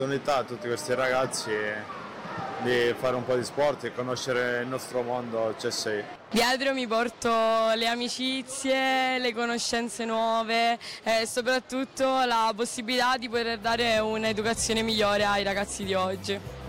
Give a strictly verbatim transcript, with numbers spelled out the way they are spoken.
L'opportunità a tutti questi ragazzi di fare un po' di sport e conoscere il nostro mondo C S I. Dietro mi porto le amicizie, le conoscenze nuove e soprattutto la possibilità di poter dare un'educazione migliore ai ragazzi di oggi.